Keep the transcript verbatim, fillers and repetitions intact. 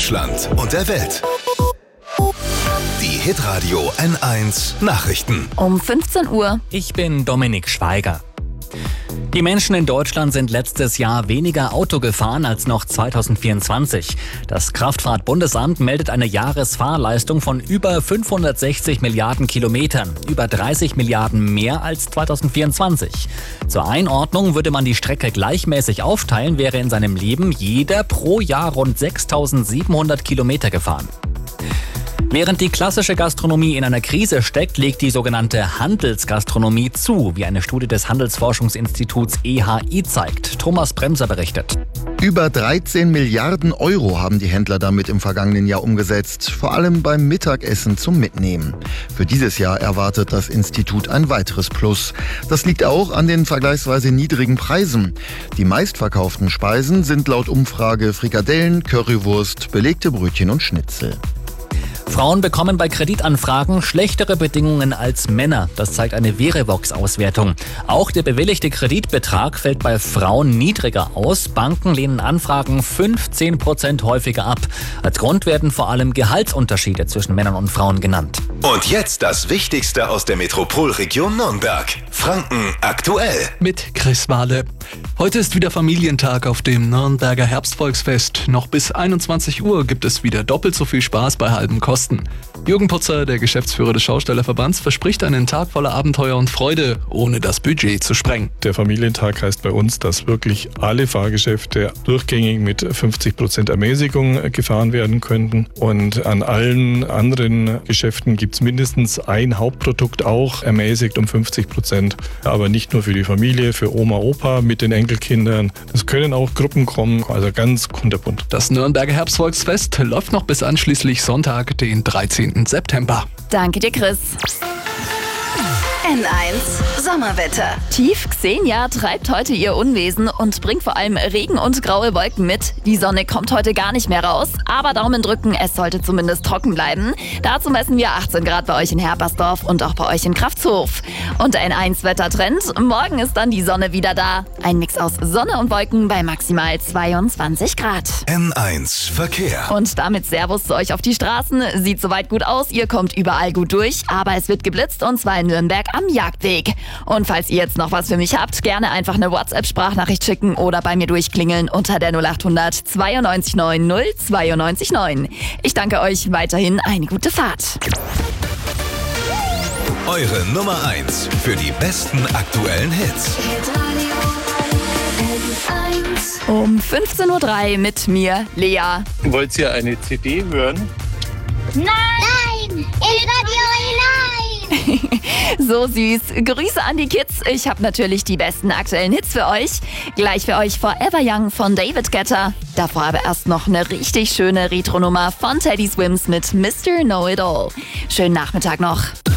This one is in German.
Deutschland und der Welt. Die Hitradio N eins Nachrichten. Um fünfzehn Uhr. Ich bin Dominik Schweiger. Die Menschen in Deutschland sind letztes Jahr weniger Auto gefahren als noch zweitausendvierundzwanzig. Das Kraftfahrt-Bundesamt meldet eine Jahresfahrleistung von über fünfhundertsechzig Milliarden Kilometern, über dreißig Milliarden mehr als zweitausendvierundzwanzig. Zur Einordnung würde man die Strecke gleichmäßig aufteilen, wäre in seinem Leben jeder pro Jahr rund sechstausendsiebenhundert Kilometer gefahren. Während die klassische Gastronomie in einer Krise steckt, legt die sogenannte Handelsgastronomie zu, wie eine Studie des Handelsforschungsinstituts E H I zeigt. Thomas Bremser berichtet. Über dreizehn Milliarden Euro haben die Händler damit im vergangenen Jahr umgesetzt, vor allem beim Mittagessen zum Mitnehmen. Für dieses Jahr erwartet das Institut ein weiteres Plus. Das liegt auch an den vergleichsweise niedrigen Preisen. Die meistverkauften Speisen sind laut Umfrage Frikadellen, Currywurst, belegte Brötchen und Schnitzel. Frauen bekommen bei Kreditanfragen schlechtere Bedingungen als Männer. Das zeigt eine Verivox-Auswertung. Auch der bewilligte Kreditbetrag fällt bei Frauen niedriger aus. Banken lehnen Anfragen fünfzehn Prozent häufiger ab. Als Grund werden vor allem Gehaltsunterschiede zwischen Männern und Frauen genannt. Und jetzt das Wichtigste aus der Metropolregion Nürnberg. Franken aktuell. Mit Chris Wahle. Heute ist wieder Familientag auf dem Nürnberger Herbstvolksfest. Noch bis einundzwanzig Uhr gibt es wieder doppelt so viel Spaß bei halben Kosten. Jürgen Putzer, der Geschäftsführer des Schaustellerverbands, verspricht einen Tag voller Abenteuer und Freude, ohne das Budget zu sprengen. Der Familientag heißt bei uns, dass wirklich alle Fahrgeschäfte durchgängig mit fünfzig Prozent Ermäßigung gefahren werden könnten. Und an allen anderen Geschäften gibt es mindestens ein Hauptprodukt auch ermäßigt um fünfzig Prozent. Aber nicht nur für die Familie, für Oma, Opa mit den Enkelkindern. Es können auch Gruppen kommen, also ganz kunterbunt. Das Nürnberger Herbstvolksfest läuft noch bis anschließend Sonntag, den dreizehnten September. Danke dir, Chris. N eins Sommerwetter. Tief Xenia treibt heute ihr Unwesen und bringt vor allem Regen und graue Wolken mit. Die Sonne kommt heute gar nicht mehr raus, aber Daumen drücken, es sollte zumindest trocken bleiben. Dazu messen wir achtzehn Grad bei euch in Herpersdorf und auch bei euch in Kraftshof. Und der N eins Wettertrend, morgen ist dann die Sonne wieder da. Ein Mix aus Sonne und Wolken bei maximal zweiundzwanzig Grad. N eins Verkehr. Und damit Servus zu euch auf die Straßen. Sieht soweit gut aus, ihr kommt überall gut durch, aber es wird geblitzt und zwar in Nürnberg am Jagdweg. Und falls ihr jetzt noch was für mich habt, gerne einfach eine WhatsApp-Sprachnachricht schicken oder bei mir durchklingeln unter der null acht hundert zweiundneunzig neun null zweiundneunzig neun. Ich danke euch, weiterhin eine gute Fahrt. Eure Nummer eins für die besten aktuellen Hits. Um fünfzehn Uhr drei mit mir, Lea. Wollt ihr eine C D hören? Nein! Nein! In Radio hinein! So süß. Grüße an die Kids. Ich habe natürlich die besten aktuellen Hits für euch. Gleich für euch Forever Young von David Guetta. Davor aber erst noch eine richtig schöne Retro-Nummer von Teddy Swims mit Mister Know It All. Schönen Nachmittag noch.